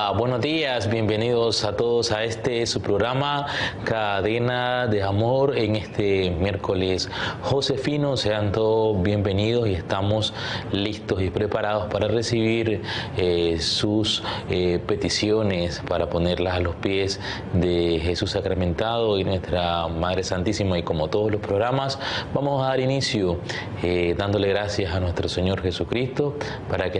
Hola, buenos días, bienvenidos a todos a su programa Cadena de Amor en este miércoles josefino. Sean todos bienvenidos y estamos listos y preparados para recibir sus peticiones, para ponerlas a los pies de Jesús sacramentado y nuestra Madre Santísima. Y como todos los programas, vamos a dar inicio dándole gracias a nuestro Señor Jesucristo para que